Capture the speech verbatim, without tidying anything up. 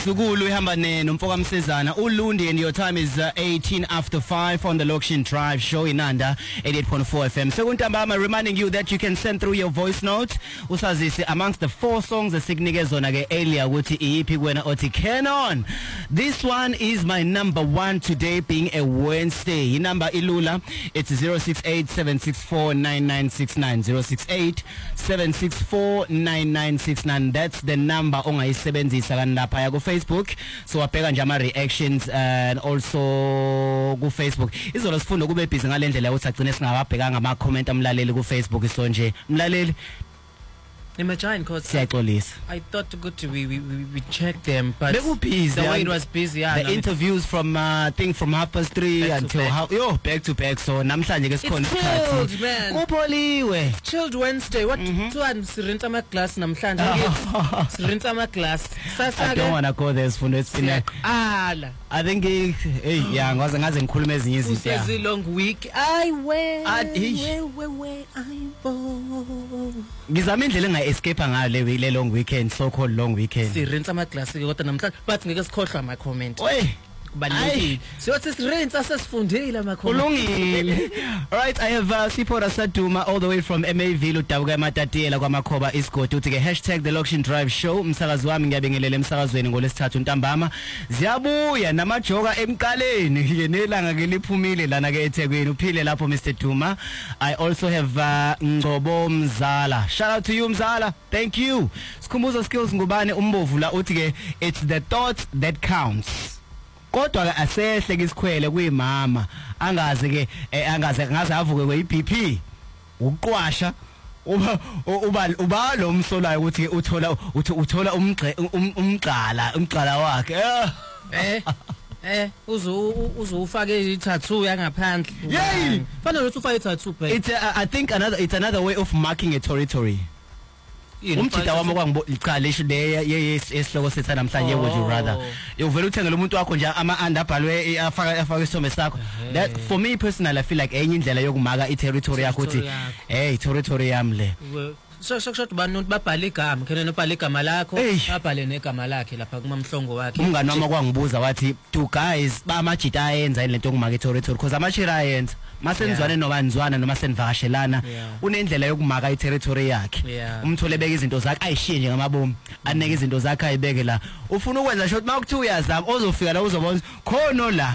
Zukulu ihamba ne nomfoka Msezana uLundi and your time is uh, eighteen after five on the Lokshin Drive show in Nanda eighty-eight point four F M. So Untambama reminding you that you can send through your voice note usazise amongst the four songs esiknike zona ke earlier ukuthi iyiphi kwena othi Canon. This one is my number one today being a Wednesday. Inumber ilula it's zero six eight seven six four nine nine six nine zero six eight seven six four nine nine six nine. That's the number ongayisebenzisa kanilapha ya ku Facebook. So wabheka nje ama reactions and also ku Facebook. Izolo sifunda kube busy ngalendlela ukuthi agcine singababhekanga ama comment amlaleli ku Facebook so nje mlaleli Imagine cause I thought good to we we we check them but busy, the way it was busy yeah, the no, interviews from uh, thing from half past three until how yo back to back so namhlanje ke sikhona isikhathi kupholiwe chilled Wednesday what to and sirinta ama glass namhlanje sirinta ama glass sasa I don't want to go there sifundo esina ala I think hey yeah ngaze ngaze ngikhuluma ezinye izinto yeah it's a long week I we we we I bo ngizama indlela enga escape ngayo le le long weekend so called long weekend sirinta ama glass kodwa namhlanje but ngeke sikhohlwa ama comment oy kubalulekile siyothi sirinta sesifundile ama comment kulungile. All right, I have uh, Sipora Saduma all the way from M A V udabuka eMatatiyela kwaMakhoba isigodi uthi ke hashtag the Lokshin Drive show umsakazi wami ngiyabingelele emsakazweni ngolesithathu ntambama ziyabuya namajoka emqaleni ke nelanga ke liphumile lana ke eThekwini uphile lapho Mister Duma. I also have uh, Ngcobo Mzala, shout out to you Mzala, thank you. Sikhumbuzo skills ngubane umbovu la uthi ke it's the thought that counts. Kodwa ke asehle ke isikhwele kuyimama angaze ke angaze ngaze avuke kwe B P uqwasha uba uba uba lo msolayo ukuthi uthola uthola umgxe umgqala umgqala wakhe eh eh uzo uzofake i-tattoo yangaphandle yey fanele ukuthi ufake i-tattoo babe. It's uh, I think another it's another way of marking a territory. Umthida wami kwangibona lisho le esihloko sethu namhlanje would you rather uvela uthengele umuntu wakho nje ama andabhalwe afaka afaka isithombe sakho. That for me personally I feel like enye indlela yokumaka i-territory yakho uthi hey territory yami le so so so bantu babhale igama khona nobhale igama lakho babhale negama lakhe lapha kuma mhlongo wakhe. Umngani wami kwangibuza wathi two guys bamajita ayenza lento yokumaka i-territory because amashira ayenza masenzwane nobanzwana noma senivakashelana unendlela yokumaka i-territory yakhe umthole beke izinto zakhe ayishiye nje ngamabomu aneke izinto zakhe ayibeke la ufuna ukwenza shot makuthiwa uyazama ozofika la uzobona khona la